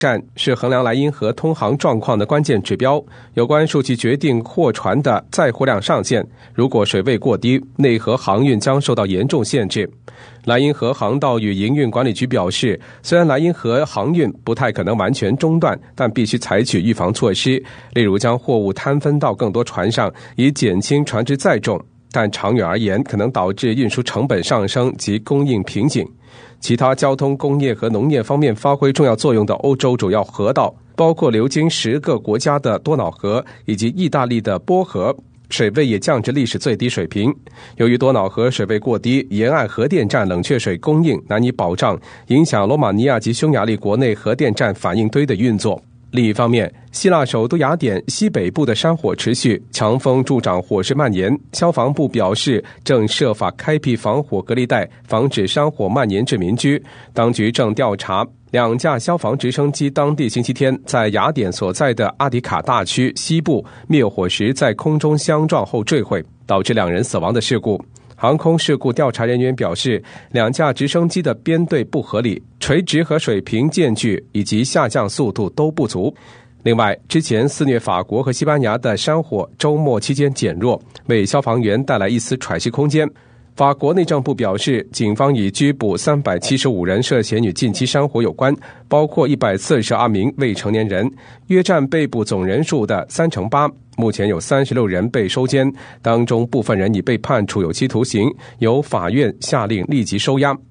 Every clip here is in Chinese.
站是衡量莱茵河通航状况的关键指标，有关数据决定货船的载货量上限。如果水位过低，内河航运将受到严重限制。莱茵河航道与营运管理局表示，虽然莱茵河航运不太可能完全中断，但必须采取预防措施，例如将货物摊分到更多船上，以减轻船只载重，但长远而言可能导致运输成本上升及供应瓶颈。其他交通、工业和农业方面发挥重要作用的欧洲主要河道，包括流经10个国家的多瑙河以及意大利的波河，水位也降至历史最低水平。由于多瑙河水位过低，沿岸核电站冷却水供应难以保障，影响罗马尼亚及匈牙利国内核电站反应堆的运作。另一方面，希腊首都雅典西北部的山火持续，强风助长火势蔓延。消防部表示，正设法开辟防火隔离带，防止山火蔓延至民居。当局正调查2架消防直升机当地星期天在雅典所在的阿迪卡大区西部灭火时在空中相撞后坠毁，导致2人死亡的事故。航空事故调查人员表示，2架直升机的编队不合理，垂直和水平间距以及下降速度都不足。另外，之前肆虐法国和西班牙的山火周末期间减弱，为消防员带来一丝喘息空间。法国内政部表示，警方已拘捕375人涉嫌与近期山火有关，包括142名未成年人，约占被捕总人数的8%。目前有36人被收监，当中部分人已被判处有期徒刑，由法院下令立即收押。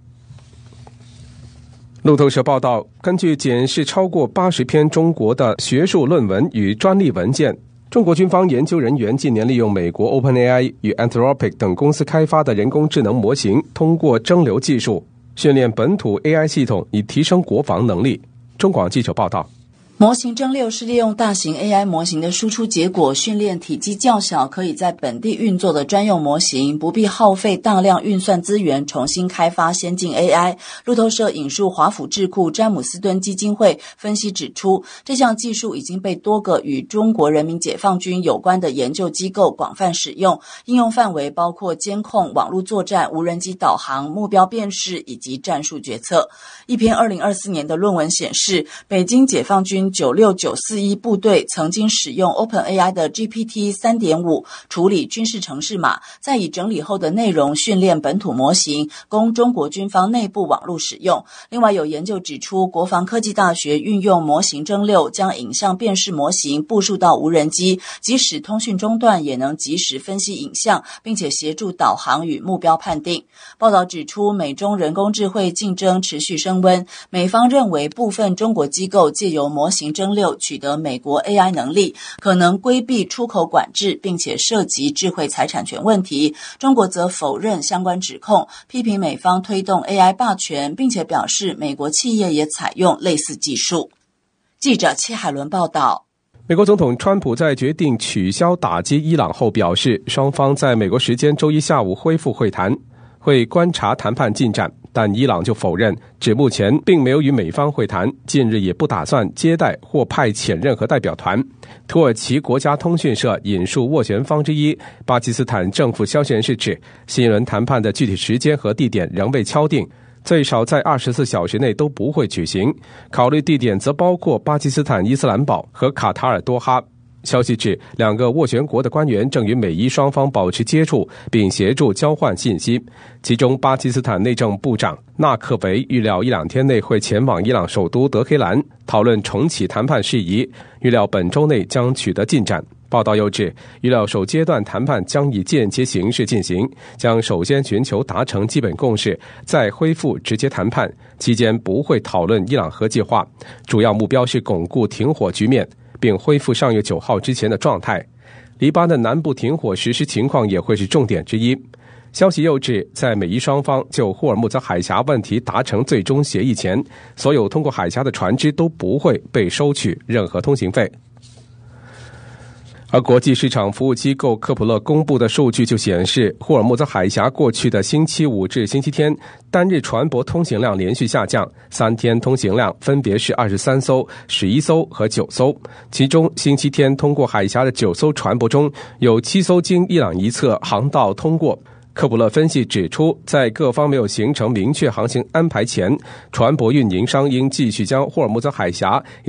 路透社报道，根据检视超过80篇中国的学术论文与专利文件，中国军方研究人员近年利用美国 OpenAI 与 Anthropic 等公司开发的人工智能模型，通过蒸馏技术训练本土 AI 系统，以提升国防能力。中广记者报道。 模型蒸馏是利用大型 AI 模型的输出结果训练体积较小，可以在本地运作的专用模型，不必耗费大量运算资源重新开发先进 AI。路透社引述华府智库詹姆斯敦基金会分析指出，这项技术已经被多个与中国人民解放军有关的研究机构广泛使用，应用范围包括监控、网络作战、无人机导航、目标辨识以及战术决策。一篇2024年的论文显示，北京解放军96941部队曾经使用 OpenAI 的 GPT 3.5 处理军事程式码，再以整理后的内容训练本土模型，供中国军方内部网络使用。另外有研究指出，国防科技大学运用模型蒸馏，将影像辨识模型部署到无人机，即使通讯中断也能及时分析影像，并且协助导航与目标判定。报道指出，美中人工智慧竞争持续升温，美方认为部分中国机构借由模型蒸馏取得美国 AI 能力，可能规避出口管制，并且涉及智慧财产权问题。中国则否认相关指控，批评美方推动 AI 霸权，并且表示美国企业也采用类似技术。记者戚海伦报道。 美国总统川普在决定取消打击伊朗后表示，双方在美国时间周一下午恢复会谈，会观察谈判进展，但伊朗就否认，指目前并没有与美方会谈，近日也不打算接待或派遣任何代表团。土耳其国家通讯社引述斡旋方之一巴基斯坦政府消息人士指，新一轮谈判的具体时间和地点仍未敲定，最少在24小时内都不会举行，考虑地点则包括巴基斯坦伊斯兰堡和卡塔尔多哈。消息指，2个斡旋国的官员正与美伊双方保持接触，并协助交换信息。其中，巴基斯坦内政部长纳克维预料1-2天内会前往伊朗首都德黑兰，讨论重启谈判事宜，预料本周内将取得进展。报道又指，预料首阶段谈判将以间接形式进行，将首先寻求达成基本共识，再恢复直接谈判，期间不会讨论伊朗核计划，主要目标是巩固停火局面，并恢复上月9号之前的状态。黎巴嫩南部停火实施情况也会是重点之一。消息又指，在美伊双方就霍尔木兹海峡问题达成最终协议前，所有通过海峡的船只都不会被收取任何通行费。而国际市场服务机构科普勒公布的数据就显示，霍尔木兹海峡过去的星期五至星期天单日船舶通行量连续下降，3天通行量分别是23艘、11艘和9艘。其中星期天通过海峡的9艘船舶中，有7艘经伊朗一侧航道通过， 科普勒分析指出，在各方没有形成明确航行安排前，船舶运营商应继续将霍尔木兹海峡